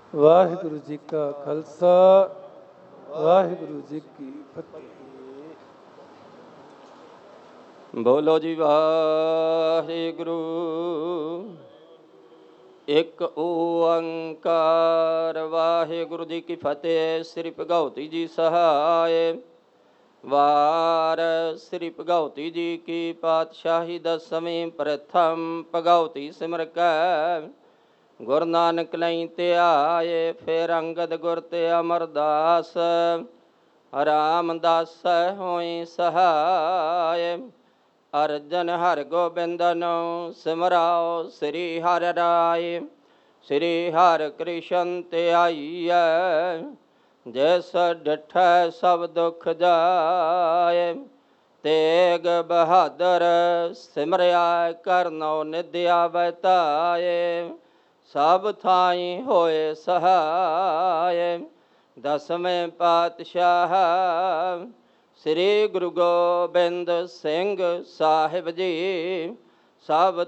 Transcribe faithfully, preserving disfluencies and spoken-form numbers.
ਵਾਹਿਗੁਰੂ ਜੀ ਕਾ ਖਾਲਸਾ ਵਾਹਿਗੁਰੂ ਜੀ ਕੀ ਫਤਿਹ। ਬੋਲੋ ਜੀ ਵਾਹਿਗੁਰੂ। ਇੱਕ ਓੰਕਾਰ ਵਾਹਿਗੁਰੂ ਜੀ ਕੀ ਫਤਿਹ। ਸ੍ਰੀ ਭਗਉਤੀ ਜੀ ਸਹਾਇ। ਵਾਰ ਸ੍ਰੀ ਭਗਉਤੀ ਜੀ ਕੀ ਪਾਤਸ਼ਾਹੀ ਦਸਵੀਂ ਪ੍ਰਥਮ ਭਗਉਤੀ ਸਿਮਰ ਕੈ ਗੁਰੂ ਨਾਨਕ ਲਈ ਧਿਆਏ। ਫਿਰ ਅੰਗਦ ਗੁਰ ਤੇ ਅਮਰਦਾਸ ਰਾਮਦਾਸ ਹੋਈ ਸਹਾਇ। ਅਰਜਨ ਹਰਿ ਗੋਬਿੰਦਨੁ ਸਿਮਰਾਓ ਸ੍ਰੀ ਹਰਿ ਰਾਇ। ਸ੍ਰੀ ਹਰਿ ਕ੍ਰਿਸ਼ਨ ਧਿਆਈਐ ਜਿਸ ਡਿਠੈ ਸਭ ਦੁਖ ਜਾਏ। ਤੇਗ ਬਹਾਦਰ ਸਿਮਰਿਆ ਕਰਨਉ ਨਿਧ ਆਵੈ ਧਾਇ। ਸਭ ਥਾਈ ਹੋਏ ਸਹਾਇ। ਦਸਵੇਂ ਪਾਤਸ਼ਾਹ ਸ੍ਰੀ ਗੁਰੂ ਗੋਬਿੰਦ ਸਿੰਘ ਸਾਹਿਬ ਜੀ। ਸਭ